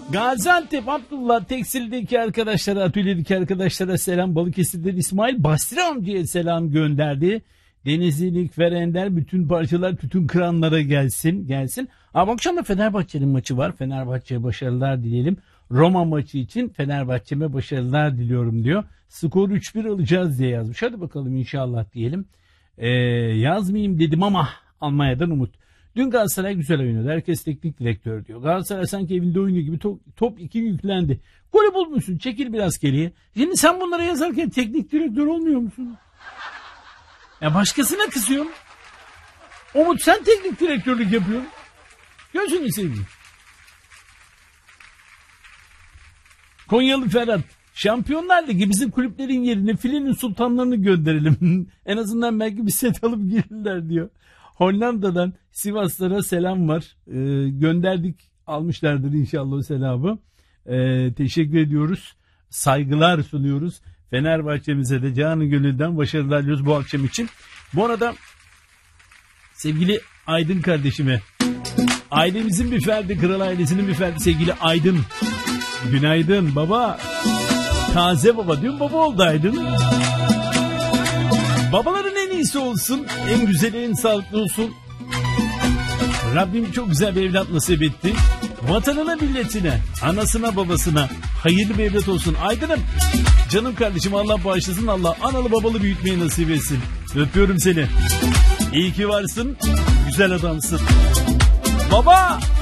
Gaziantep Abdullah Tekstil'deki arkadaşlara, atölyedeki arkadaşlara selam. Balıkesir'den İsmail Basri amcaya selam gönderdi. Denizli'lik Ferender bütün parçalar bütün kranlara gelsin. Ama akşam da Fenerbahçe'nin maçı var. Fenerbahçe'ye başarılar dileyelim. Roma maçı için Fenerbahçe'me başarılar diliyorum diyor. Skor 3-1 alacağız diye yazmış. Hadi bakalım inşallah diyelim. Yazmayayım dedim ama Almanya'dan umut. Dün Galatasaray güzel oynadı. Herkes teknik direktör diyor. Galatasaray sanki evinde oynuyor gibi top 2 yüklendi. Golü bulmuşsun. Çekil biraz geriye. Şimdi sen bunları yazarken teknik direktör olmuyor musun? Ya başkasına kızıyorsun. Umut sen teknik direktörlük yapıyorsun. Gözünü seveyim. Konyalı Ferhat. Şampiyonlar Ligi bizim kulüplerin yerine filenin sultanlarını gönderelim. En azından belki bir set alıp gelirler diyor. Hollanda'dan Sivaslara selam var. Gönderdik, almışlardır inşallah o selamı. Teşekkür ediyoruz. Saygılar sunuyoruz. Fenerbahçe'mize de canı gönülden başarılar diliyoruz bu akşam için. Bu arada sevgili Aydın kardeşime, ailemizin bir ferdi, kral ailesinin bir ferdi sevgili Aydın. Günaydın baba. Taze baba diyorum, baba oldu Aydın. Babaların en iyisi olsun, en güzeli, en sağlıklı olsun. Rabbim çok güzel bir evlat nasip etti. Vatanına, milletine, anasına, babasına hayırlı bir evlat olsun. Aydın'ım, canım kardeşim, Allah bağışlasın, Allah analı babalı büyütmeyi nasip etsin. Öpüyorum seni. İyi ki varsın, güzel adamsın. Baba!